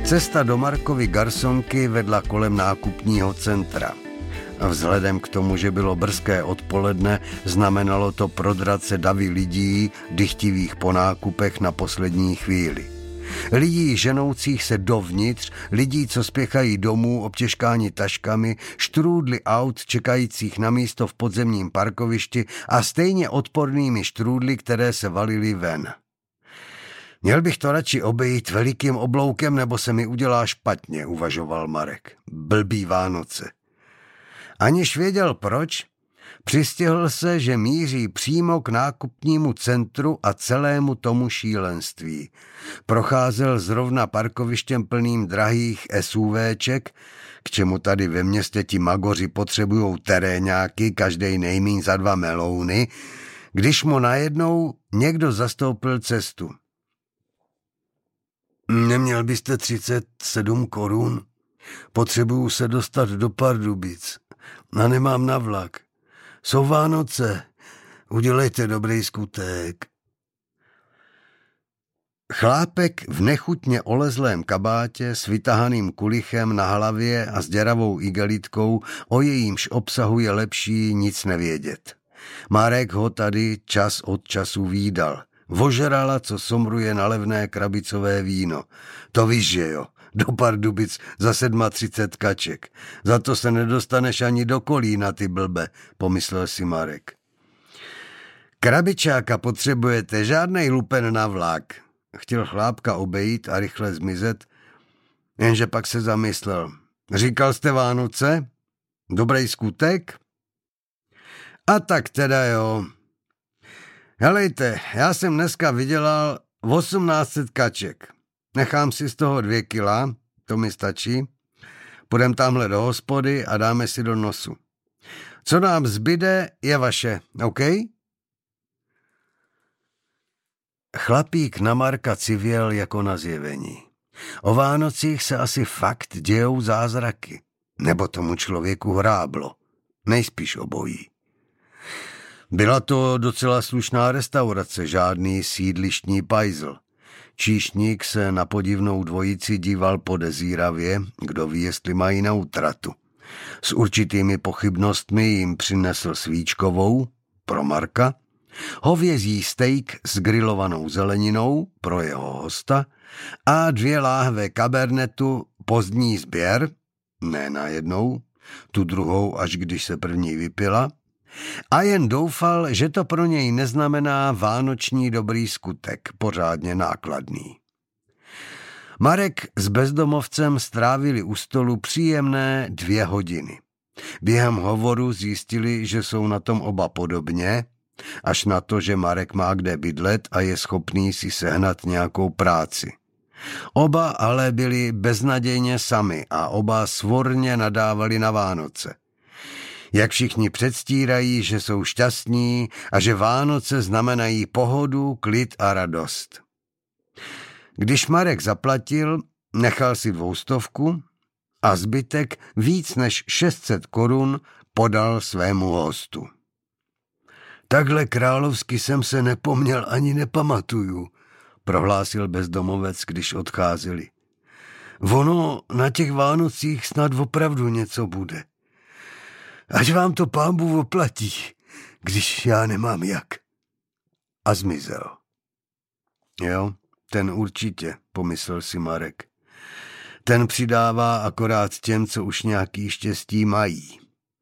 Cesta do Markovy garsonky vedla kolem nákupního centra. A vzhledem k tomu, že bylo brzké odpoledne, znamenalo to prodrat se davy lidí, dychtivých po nákupech na poslední chvíli. Lidí ženoucích se dovnitř, lidí, co spěchají domů, obtěžkáni taškami, štrůdly aut čekajících na místo v podzemním parkovišti a stejně odpornými štrůdly, které se valily ven. Měl bych to radši obejít velikým obloukem, nebo se mi udělá špatně, uvažoval Marek. Blbý Vánoce. Aniž věděl proč, přistihl se, že míří přímo k nákupnímu centru a celému tomu šílenství. Procházel zrovna parkovištěm plným drahých SUVček, k čemu tady ve městě ti magoři potřebujou teréňáky, každej nejmíň za 2 melouny, když mu najednou někdo zastoupil cestu. Neměl byste 37 korun? Potřebuju se dostat do Pardubic a nemám na vlak. Jsou Vánoce, udělejte dobrý skutek. Chlápek v nechutně olezlém kabátě s vytahaným kulichem na hlavě a s děravou igelitkou, o jejímž obsahu je lepší nic nevědět. Marek ho tady čas od času vídal. Vožrala, co somruje na levné krabicové víno. To víš, že jo, do Pardubic za 37 kaček. Za to se nedostaneš ani do Kolína, ty blbe, pomyslel si Marek. Krabičáka potřebujete, žádnej lupen na vlak. Chtěl chlápka obejít a rychle zmizet, jenže pak se zamyslel. Říkal jste Vánoce? Dobrý skutek? A tak teda jo. Helejte, já jsem dneska vydělal 1800 kaček. Nechám si z toho 2 kila, to mi stačí. Půjdem tamhle do hospody a dáme si do nosu. Co nám zbyde, je vaše, OK? Chlapík na Marka civěl jako na zjevení. O Vánocích se asi fakt dějou zázraky. Nebo tomu člověku hráblo. Nejspíš obojí. Byla to docela slušná restaurace, žádný sídlištní pajzl. Číšník se na podivnou dvojici díval podezíravě, kdo ví, jestli mají na útratu. S určitými pochybnostmi jim přinesl svíčkovou, pro Marka, hovězí steak s grilovanou zeleninou, pro jeho hosta, a 2 láhve kabernetu, pozdní sběr, ne najednou, tu druhou, až když se první vypila, a jen doufal, že to pro něj neznamená vánoční dobrý skutek, pořádně nákladný. Marek s bezdomovcem strávili u stolu příjemné 2 hodiny. Během hovoru zjistili, že jsou na tom oba podobně, až na to, že Marek má kde bydlet a je schopný si sehnat nějakou práci. Oba ale byli beznadějně sami a oba svorně nadávali na Vánoce. Jak všichni předstírají, že jsou šťastní a že Vánoce znamenají pohodu, klid a radost. Když Marek zaplatil, nechal si 200 a zbytek víc než 600 korun podal svému hostu. Takhle královsky jsem se nepomněl ani nepamatuju, prohlásil bezdomovec, když odcházeli. Ono na těch Vánocích snad opravdu něco bude. Ať vám to Pán Bůh oplatí, když já nemám jak. A zmizel. Jo, ten určitě, pomyslel si Marek. Ten přidává akorát těm, co už nějaký štěstí mají.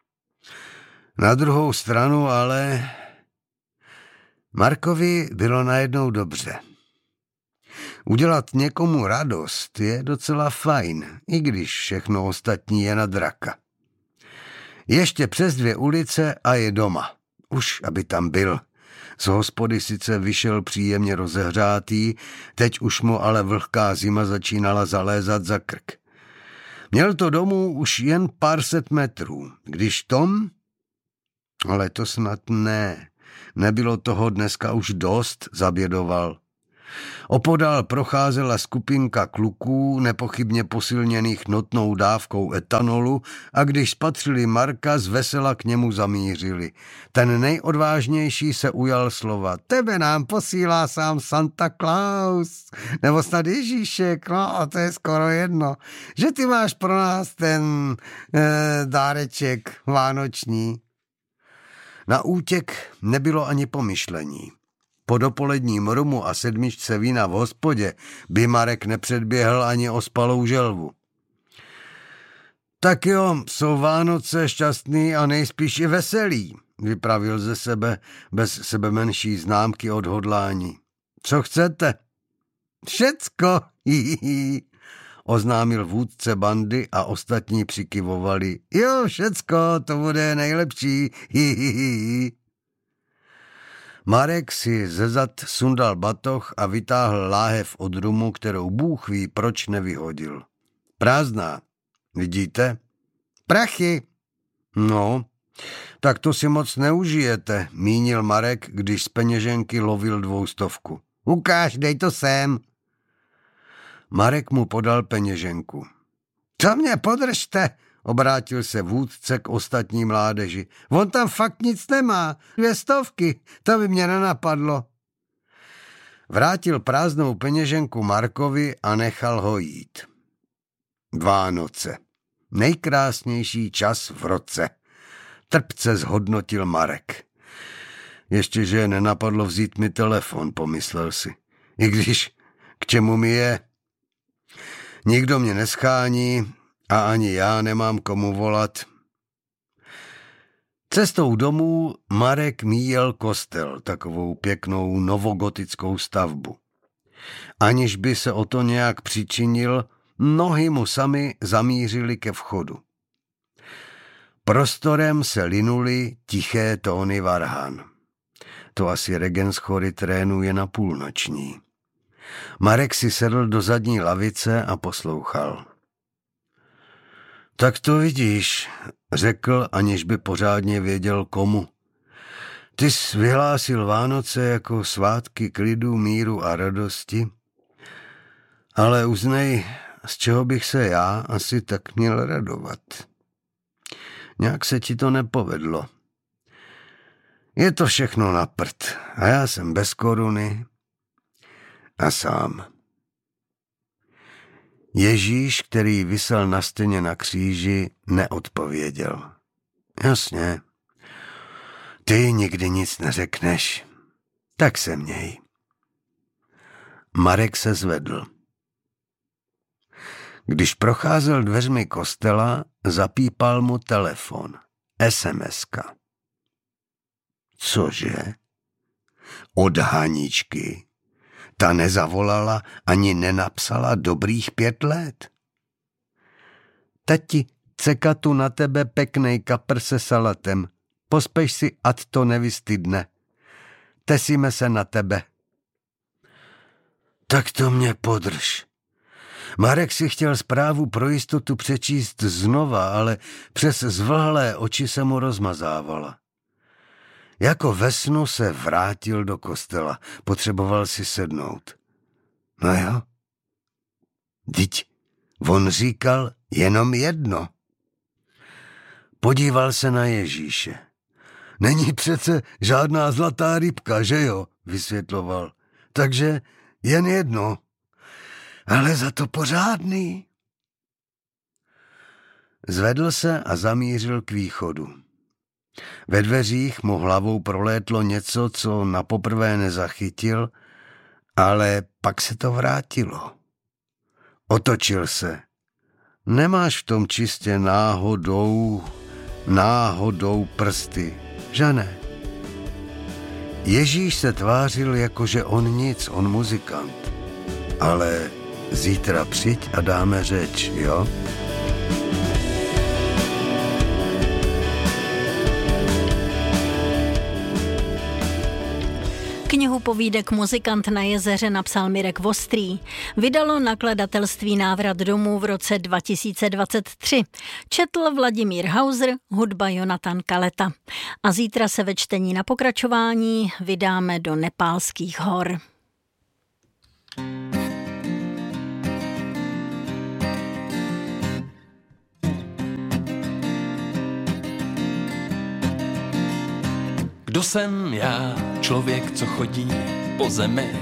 Na druhou stranu ale Markovi bylo najednou dobře. Udělat někomu radost je docela fajn, i když všechno ostatní je na draka. Ještě přes 2 ulice a je doma. Už, aby tam byl. Z hospody sice vyšel příjemně rozehřátý, teď už mu ale vlhká zima začínala zalézat za krk. Měl to domů už jen pár set metrů, když Tom... Ale to snad ne. Nebylo toho dneska už dost, zabědoval. Opodál procházela skupinka kluků, nepochybně posilněných notnou dávkou etanolu, a když spatřili Marka, zvesela k němu zamířili. Ten nejodvážnější se ujal slova. Tebe nám posílá sám Santa Claus, nebo snad Ježíšek, no a to je skoro jedno, že ty máš pro nás ten dáreček vánoční. Na útěk nebylo ani pomyšlení. Po dopoledním rumu a 7 vína v hospodě by Marek nepředběhl ani ospalou želvu. Tak jo, jsou Vánoce šťastný a nejspíš i veselý, vypravil ze sebe bez sebe menší známky odhodlání. Co chcete? Všecko, hihihi, oznámil vůdce bandy a ostatní přikyvovali. Jo, všecko, to bude nejlepší, hihihi. Marek si ze zad sundal batoh a vytáhl láhev od rumu, kterou Bůh ví, proč nevyhodil. Prázdná, vidíte? Prachy. No, tak to si moc neužijete, mínil Marek, když z peněženky lovil 200. Ukáž, dej to sem. Marek mu podal peněženku. Co mě podržte? Obrátil se vůdce k ostatní mládeži. On tam fakt nic nemá. 200, to by mě nenapadlo. Vrátil prázdnou peněženku Markovi a nechal ho jít. Vánoce. Nejkrásnější čas v roce. Trpce zhodnotil Marek. Ještě, že nenapadlo vzít mi telefon, pomyslel si. I když, k čemu mi je? Nikdo mě neschání a ani já nemám komu volat. Cestou domů Marek míjel kostel, takovou pěknou novogotickou stavbu. Aniž by se o to nějak přičinil, nohy mu sami zamířily ke vchodu. Prostorem se linuly tiché tóny varhan. To asi regent z chory trénuje na půlnoční. Marek si sedl do zadní lavice a poslouchal. Tak to vidíš, řekl, aniž by pořádně věděl komu. Ty jsi vyhlásil Vánoce jako svátky klidu, míru a radosti, ale uznej, z čeho bych se já asi tak měl radovat. Nějak se ti to nepovedlo. Je to všechno na prd a já jsem bez koruny a sám. Ježíš, který visel na stěně na kříži, neodpověděl. Jasně, ty nikdy nic neřekneš, tak se měj. Marek se zvedl. Když procházel dveřmi kostela, zapípal mu telefon. SMS-ka. Cože? Od Haničky. Ta nezavolala ani nenapsala dobrých 5 let. Tati, ceka tu na tebe peknej kapr se salatem. Pospeš si, ať to nevystydne. Tesíme se na tebe. Tak to mě podrž. Marek si chtěl zprávu pro jistotu přečíst znova, ale přes zvlhlé oči se mu rozmazávala. Jako ve snu se vrátil do kostela. Potřeboval si sednout. No jo. Vždyť on říkal jenom jedno. Podíval se na Ježíše. Není přece žádná zlatá rybka, že jo? Vysvětloval. Takže jen jedno. Ale za to pořádný. Zvedl se a zamířil k východu. Ve dveřích mu hlavou prolétlo něco, co napoprvé nezachytil, ale pak se to vrátilo. Otočil se. Nemáš v tom čistě náhodou prsty, že ne? Ježíš se tvářil, jakože on nic, on muzikant. Ale zítra přijď a dáme řeč, jo? Knihu povídek Muzikant na jezeře napsal Mirek Vostrý. Vydalo nakladatelství Návrat domů v roce 2023. Četl Vladimír Hauser, hudba Jonatan Kaleta. A zítra se ve čtení na pokračování vydáme do Nepálských hor. Kdo jsem já, člověk, co chodí po zemi?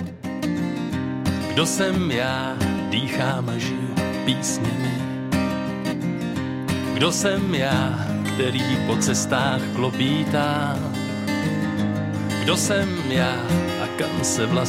Kdo jsem já, dýchám a žiju písněmi? Kdo jsem já, který po cestách klopítá? Kdo jsem já a kam se vlastně